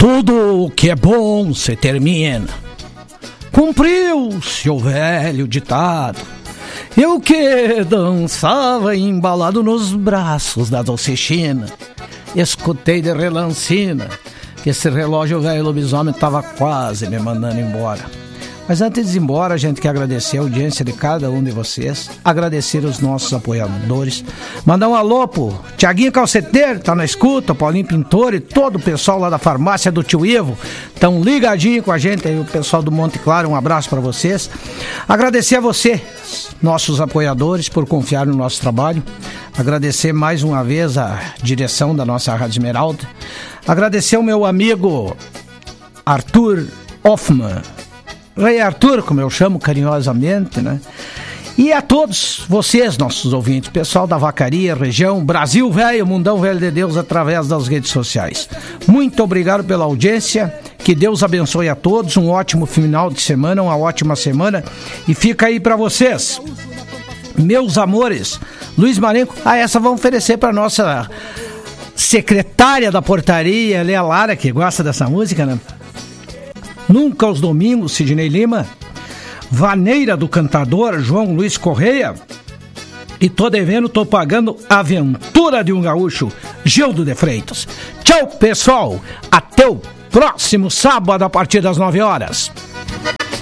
Tudo o que é bom se termina. Cumpriu-se o velho ditado. Eu que dançava embalado nos braços da docechina, escutei de relancina que esse relógio velho lobisomem estava quase me mandando embora. Mas antes de ir embora, a gente quer agradecer a audiência de cada um de vocês, agradecer os nossos apoiadores, mandar um alô pro Tiaguinho Calceteiro, tá na escuta, Paulinho Pintor e todo o pessoal lá da farmácia do Tio Ivo, tão ligadinho com a gente aí, o pessoal do Monte Claro, um abraço para vocês. Agradecer a você, nossos apoiadores, por confiar no nosso trabalho, agradecer mais uma vez a direção da nossa Rádio Esmeralda, agradecer ao meu amigo Arthur Hoffman, Rei Arthur, como eu chamo carinhosamente, né? E a todos vocês, nossos ouvintes, pessoal da Vacaria, região, Brasil Velho, Mundão Velho de Deus, através das redes sociais. Muito obrigado pela audiência, que Deus abençoe a todos, um ótimo final de semana, uma ótima semana, e fica aí pra vocês, meus amores, Luiz Marenco. Essa vamos oferecer pra nossa secretária da portaria, Lea Lara, que gosta dessa música, né? Nunca aos domingos, Sidney Lima, Vaneira do Cantador, João Luiz Correia, e tô devendo, tô pagando Aventura de um Gaúcho, Gildo de Freitas. Tchau, pessoal, até o próximo sábado a partir das 9 horas.